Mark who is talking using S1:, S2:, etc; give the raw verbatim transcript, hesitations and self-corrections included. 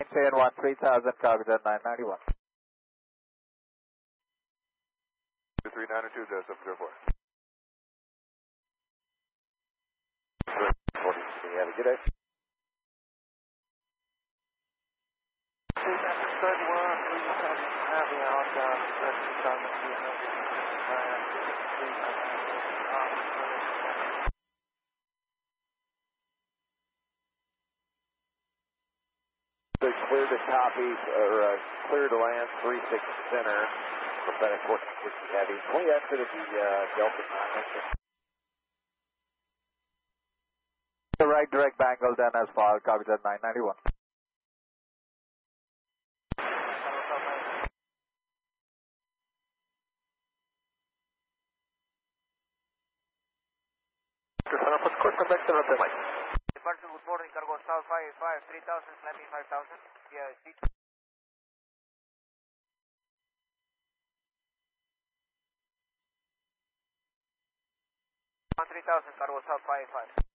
S1: stay in one three thousand, Cognizant nine ninety-one.
S2: two three nine two zero seven zero four.
S3: Have a good day.
S4: thirty-one, three seven, heavy outbound, thirty thousand three hundred.
S3: They clear to copy, or uh, clear to land, three six center, prophetic fourteen sixty heavy. Can we exit at the uh, Delta nine?
S1: The right direct bangle then as far, Cognizant nine ninety-one.
S4: Departure, good morning, cargo south five eight five, three thousand, landing five thousand, yeah, seat. three thousand, cargo south five eight five.